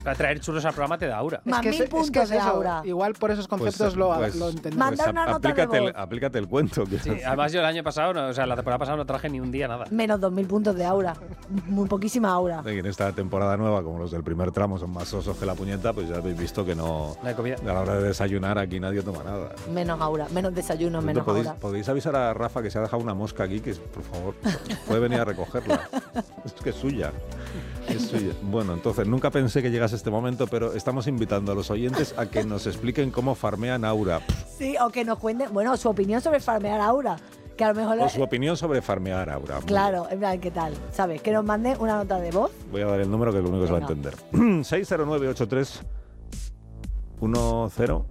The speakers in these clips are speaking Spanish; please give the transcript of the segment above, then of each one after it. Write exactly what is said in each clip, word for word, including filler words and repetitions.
Para traer churros al programa te da Aura. Más mil puntos de Aura. Igual por esos conceptos Pues, lo, pues, lo entendemos. Mandar Pues una nota aplícate, de voz. el, aplícate el cuento. que- Sí, además yo el año pasado, no, o sea, la temporada pasada no traje ni un día nada. Menos dos mil puntos de Aura. Muy poquísima Aura. Y en esta temporada nueva, como los del primer tramo son más sosos que la puñeta, pues ya habéis visto que no... No hay comida. A la hora de desayunar aquí nadie toma nada. Menos Aura. Menos desayuno, menos ¿Podéis, Aura. podéis avisar a Rafa que se ha dejado una mosca aquí, que por favor, puede venir a recogerla. Es que es suya. Es suya. Bueno, entonces, nunca pensé que llegase este momento, pero estamos invitando a los oyentes a que nos expliquen cómo farmean Aura. Sí, o que nos cuenten, bueno, su opinión sobre farmear Aura. Que a lo mejor... O su opinión sobre farmear Aura. Claro, en plan, ¿qué tal? ¿Sabes? Que nos manden una nota de voz. Voy a dar el número que es lo único que se va a Venga. entender. seis cero nueve ocho tres uno cero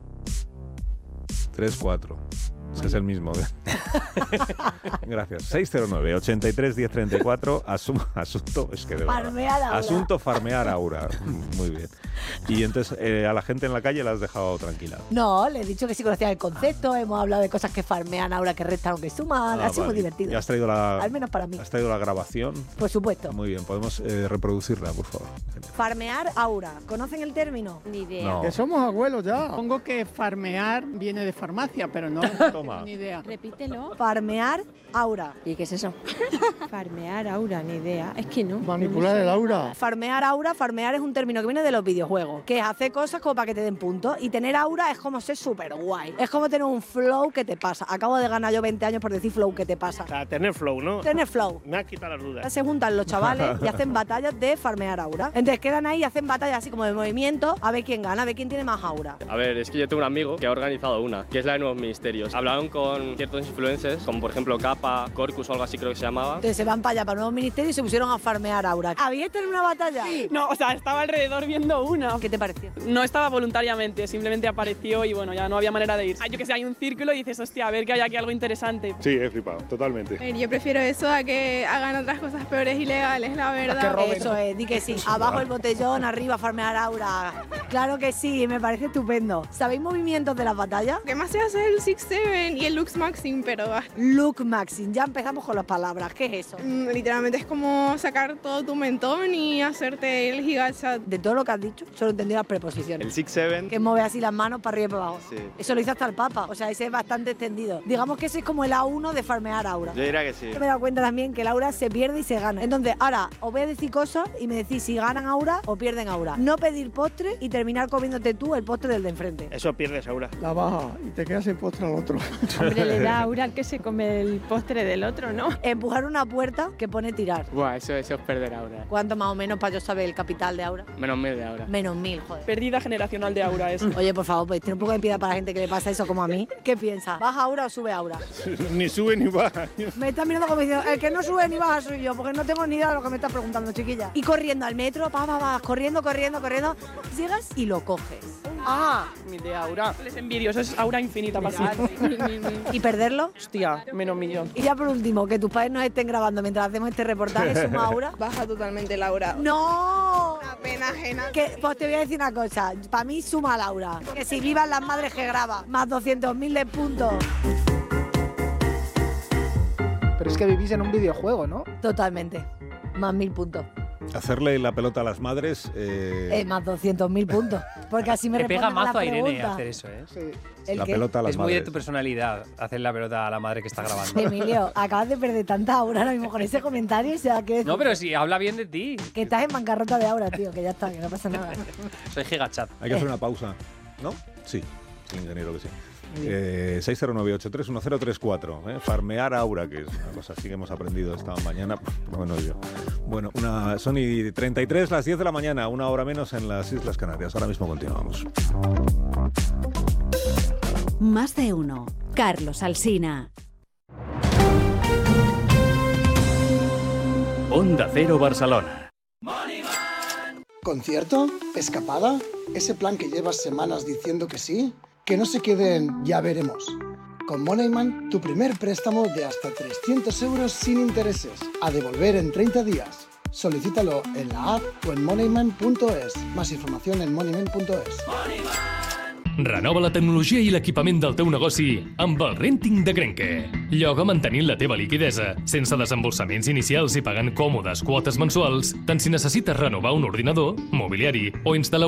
tres cuatro. Es que es el mismo. Gracias. seis cero nueve ochenta y tres diez treinta y cuatro. Asu- asunto. Es que de verdad. Farmear Aura. Asunto farmear Aura. Muy bien. Y entonces eh, a la gente en la calle la has dejado tranquila. No, le he dicho que sí conocían el concepto, hemos hablado de cosas que farmean Aura, que restan o que suman. Ah, ha sido vale. muy divertido. ¿Y has traído la, Al menos para mí. has traído la grabación? Por supuesto. Muy bien. Podemos eh, reproducirla, por favor. Farmear Aura. ¿Conocen el término? Ni idea. No. Que somos abuelos ya. Supongo que farmear viene de farmacia, pero no Toma. ni idea. Repítelo. Farmear Aura. ¿Y qué es eso? Farmear Aura, ni idea. Es que no. Manipular el aura. Farmear Aura, farmear es un término que viene de los videojuegos, que es hacer cosas como para que te den puntos. Y tener Aura es como ser súper guay. Es como tener un flow que te pasa. Acabo de ganar yo veinte años por decir flow que te pasa. O sea, tener flow, ¿no? Tener flow. Me ha quitado las dudas. Se juntan los chavales y hacen batallas de farmear Aura. Entonces quedan ahí y hacen batallas así como de movimiento, a ver quién gana, a ver quién tiene más Aura. A ver, es que yo tengo un amigo que ha organizado una, que es la de Nuevos Ministerios. Hablaron con ciertos influencers, como por ejemplo Kappa, Corcus o algo así creo que se llamaba. Entonces se van para allá, para nuevos ministerios y se pusieron a farmear Aura. ¿Habíais estado en una batalla? No, o sea, estaba alrededor viendo una. ¿Qué te pareció? No estaba voluntariamente, simplemente apareció y bueno, ya no había manera de ir. Ah, yo que sé, hay un círculo y dices, hostia, a ver que hay aquí algo interesante. Sí, he flipado, totalmente. Yo prefiero eso a que hagan otras cosas peores y ilegales, la verdad. Eso es, di que sí. Abajo el botellón, arriba farmear Aura. Claro que sí, me parece estupendo. ¿Sabéis movimientos de las batallas? Lo que más se hace es el six seven y el Lux Maxim, pero ah, Look Maxim, ya empezamos con las palabras. ¿Qué es eso? mm, literalmente es como sacar todo tu mentón y hacerte el gigachat. De todo lo que has dicho, solo entendí las preposiciones. El six seven. Que mueve así las manos para arriba y para abajo. Sí. Eso lo hizo hasta el Papa, o sea, ese es bastante extendido. Digamos que ese es como el A uno de farmear Aura. Yo diría que sí. Me he dado cuenta también que el Aura se pierde y se gana. Entonces, ahora os voy a decir cosas y me decís si ganan Aura o pierden Aura. No pedir postre y terminar comiéndote tú el postre del de enfrente. Eso pierdes, Aura. La baja y te quedas sin postre al otro. Hombre, le da Aura al que se come el postre del otro, ¿no? Empujar una puerta que pone tirar. Buah, eso, eso es perder Aura. ¿Cuánto más o menos para yo saber el capital de Aura? Menos mil de Aura. Menos mil, joder. Pérdida generacional de Aura es. Oye, por favor, pues tiene un poco de piedad para la gente que le pasa eso como a mí. ¿Qué piensa? ¿Baja Aura o sube Aura? Ni sube ni baja. Me está mirando como diciendo, el que no sube ni baja soy yo, porque no tengo ni idea de lo que me estás preguntando, chiquilla. Y corriendo al metro, pa, pa, pa, corriendo, corriendo, corriendo, llegas y lo coges. Ah, mi de Aura. Les envidio, eso es Aura infinita para sí. ¿Y perderlo? Hostia, menos millón. Y ya por último, que tus padres nos estén grabando mientras hacemos este reportaje, suma Aura. Baja totalmente el aura. ¡No! Una pena ajena. Que, pues te voy a decir una cosa, para mí suma Laura. Que si vivan las madres que graba, más doscientos mil de puntos. Pero es que vivís en un videojuego, ¿no? Totalmente. Más mil puntos. Hacerle la pelota a las madres... Eh, Eh, más doscientos mil puntos. Porque así me Te pega responden a mazo la a Irene pregunta. hacer eso, ¿eh? Sí. ¿El la qué? pelota a las Es muy madres. de tu personalidad hacer la pelota a la madre que está grabando. Emilio, acabas de perder tanta aura ahora mismo con ese comentario. O sea, que, No, pero si habla bien de ti. que estás en bancarrota de aura, tío. Que ya está, que no pasa nada. Soy gigachat. Hay que hacer una pausa, ¿no? Sí, sí, ingeniero que sí. Eh, seis cero nueve ocho tres uno cero tres cuatro, ¿eh? Farmear Aura, que es una cosa así que hemos aprendido esta mañana. Bueno, yo. Bueno, una, son y treinta y tres, las diez de la mañana, una hora menos en las Islas Canarias. Ahora mismo continuamos. Más de uno. Carlos Alsina. Onda Cero Barcelona. ¿Concierto? ¿Escapada? ¿Ese plan que llevas semanas diciendo que sí? Que no se queden ya veremos. Con Moneyman, tu primer préstamo de hasta trescientos euros sin intereses. A devolver en treinta días. Solicítalo en la app o en moneyman punto es. Más información en moneyman punto es. Renova la tecnologia i l'equipament del teu negoci amb el Renting de Grenke. Lloga mantenint la teva liquidesa, sense desembolsaments inicials i pagant còmodes quotes mensuals, tant si necessites renovar un ordinador, mobiliari o instal·lar